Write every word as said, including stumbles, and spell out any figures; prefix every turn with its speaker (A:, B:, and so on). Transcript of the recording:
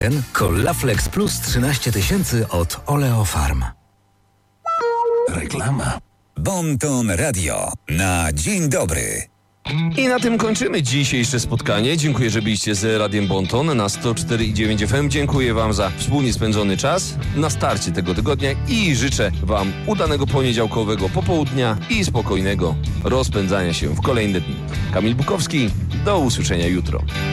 A: Collaflex Plus trzynaście tysięcy od Oleo Farm.
B: Reklama. Bonton Radio na dzień dobry.
C: I na tym kończymy dzisiejsze spotkanie. Dziękuję, że byliście z Radiem Bonton na sto cztery i dziewięć F M. Dziękuję Wam za wspólnie spędzony czas na starcie tego tygodnia i życzę Wam udanego poniedziałkowego popołudnia i spokojnego rozpędzania się w kolejne dni. Kamil Bukowski, do usłyszenia jutro.